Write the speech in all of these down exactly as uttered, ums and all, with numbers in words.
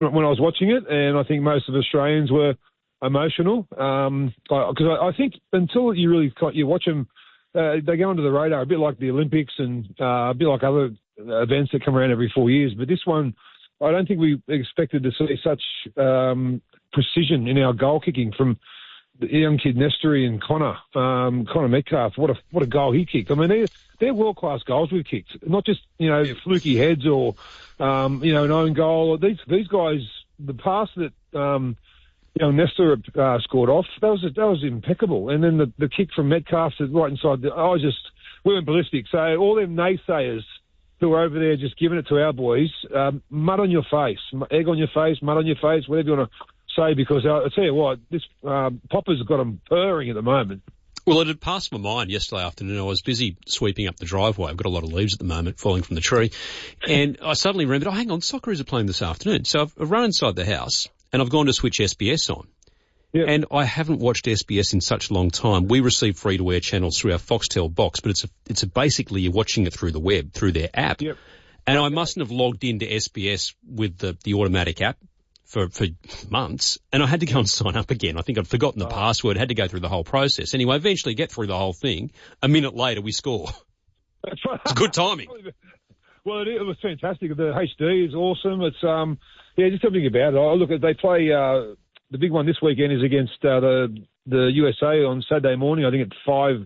when I was watching it, and I think most of Australians were emotional. Um, because I, I think until you really you watch them, uh, they go under the radar a bit like the Olympics and uh, a bit like other events that come around every four years. But this one, I don't think we expected to see such um, precision in our goal kicking from the young kid Nestory and Connor, um, Connor Metcalf. What a what a goal he kicked! I mean, they're, they're world class goals we've kicked, not just you know fluky heads or um, you know an own goal. These these guys, the pass that um, you know Nestor uh, scored off, that was that was impeccable. And then the, the kick from Metcalf to right inside. The, I was just we went ballistic. So all them naysayers who are over there just giving it to our boys, um, mud on your face, egg on your face, mud on your face, whatever you want to say, because I'll tell you what, this um, Popper's got them purring at the moment. Well, it had passed my mind yesterday afternoon. I was busy sweeping up the driveway. I've got a lot of leaves at the moment falling from the tree. And I suddenly remembered, oh, hang on, Socceroos are playing this afternoon. So I've, I've run inside the house and I've gone to switch S B S on. Yep. And I haven't watched S B S in such a long time. We receive free-to-air channels through our Foxtel box, but it's a, it's a basically you're watching it through the web, through their app. Yep. And I mustn't have logged into S B S with the, the automatic app for, for months, and I had to go and sign up again. I think I'd forgotten the oh. password, had to go through the whole process. Anyway, eventually get through the whole thing. A minute later, we score. That's right. It's good timing. Well, it, it was fantastic. The H D is awesome. It's, um, yeah, just everything about it. I look, they play, uh, the big one this weekend is against, uh, the, the U S A on Saturday morning, I think at five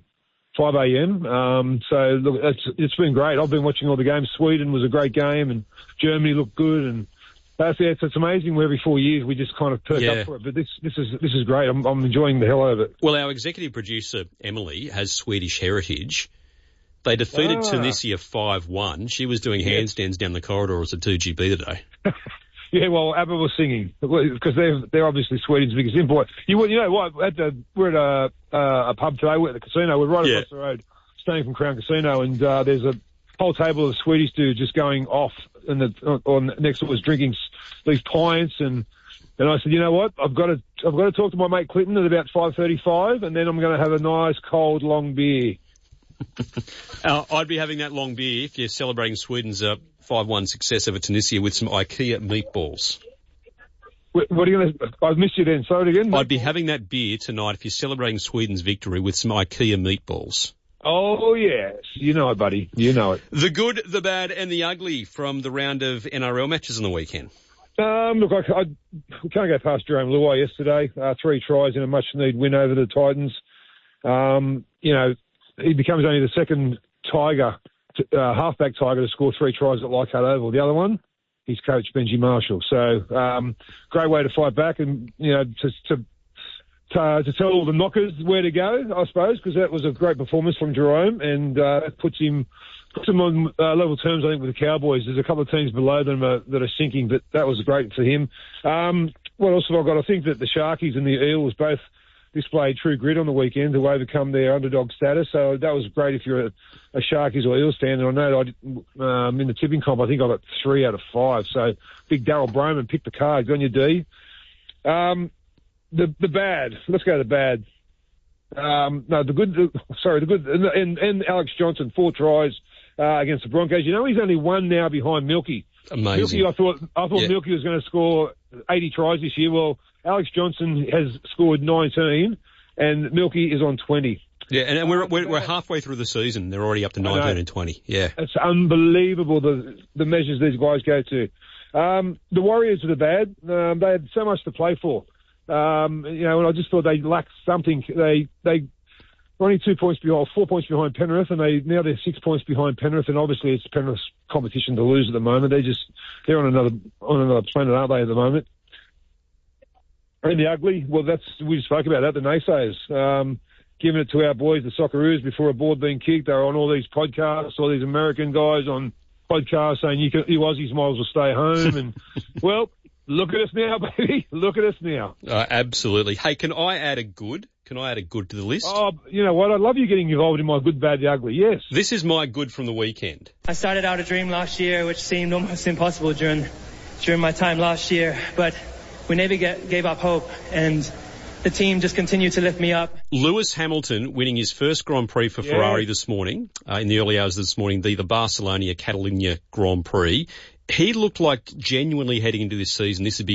a.m. Um, so, look, it's, it's been great. I've been watching all the games. Sweden was a great game, and Germany looked good, and That's it. It's amazing. Where every four years we just kind of perk yeah. up for it. But this this is this is great. I'm I'm enjoying the hell out of it. Well, our executive producer Emily has Swedish heritage. They defeated ah. Tunisia five one. She was doing handstands yeah. down the corridors at two G B today. Yeah, well, ABBA was singing because they're they're obviously Sweden's biggest import. You you know what? At the, we're at a uh, a pub today. We're at the casino. We're right yeah. across the road, staying from Crown Casino, and uh, there's a whole table of Swedish dudes just going off, and the on next to us drinking these pints, and and I said, you know what? I've got to I've got to talk to my mate Clinton at about five thirty-five, and then I'm going to have a nice cold long beer. uh, I'd be having that long beer if you're celebrating Sweden's uh, five one success over Tunisia with some IKEA meatballs. What, what are you going to... I've missed you then. Say it again. I'd be having that beer tonight if you're celebrating Sweden's victory with some IKEA meatballs. Oh, yes. You know it, buddy. You know it. The good, the bad and the ugly from the round of N R L matches on the weekend. Um, look, I, I can't go past Jerome Luai yesterday. Uh, three tries in a much-needed win over the Titans. Um, you know, he becomes only the second Tiger, to, uh, halfback Tiger to score three tries at Leichhardt Oval. The other one, his coach, Benji Marshall. So, um, great way to fight back and, you know, to, to, to, to tell all the knockers where to go, I suppose, because that was a great performance from Jerome, and uh, that puts him, puts him on uh, level terms, I think, with the Cowboys. There's a couple of teams below them uh, that are sinking, but that was great for him. Um, what else have I got? I think that the Sharkies and the Eels both displayed true grit on the weekend to overcome their underdog status. So that was great if you're a, a Sharkies or Eels fan. And I know that I um, in the tipping comp, I think I got three out of five. So big Darryl Broman picked the card. Good on your D. Um, the the bad. Let's go to the bad. Um, no, the good. The, sorry, the good. And, and, and Alex Johnson, four tries uh, against the Broncos. You know he's only one now behind Milky. Amazing. Milky, I thought I thought yeah. Milky was going to score eighty tries this year. Well, Alex Johnson has scored nineteen, and Milky is on twenty. Yeah, and, and we're, we're we're halfway through the season. They're already up to nineteen and twenty. Yeah, it's unbelievable the the measures these guys go to. Um, the Warriors are the bad. Um, they had so much to play for. Um, you know, and I just thought they lacked something. They they were only two points behind, four points behind Penrith, and they now they're six points behind Penrith. And obviously, it's Penrith's competition to lose at the moment. They just they're on another on another planet, aren't they? At the moment. And the ugly, well, that's we just spoke about that. The naysayers, um, giving it to our boys, the Socceroos, before a ball being kicked. They're on all these podcasts, all these American guys on podcasts saying you can, you Aussies might as well stay home. And well, look at us now, baby. Look at us now. Uh, absolutely. Hey, can I add a good? Can I add a good to the list? Oh, you know what? I love you getting involved in my good, bad, the ugly. Yes. This is my good from the weekend. I started out a dream last year, which seemed almost impossible during during my time last year, but we never get, gave up hope, and the team just continued to lift me up. Lewis Hamilton winning his first Grand Prix for yeah. Ferrari this morning, uh, in the early hours of this morning, the, the Barcelona Catalunya Grand Prix. he looked like genuinely heading into this season, this would be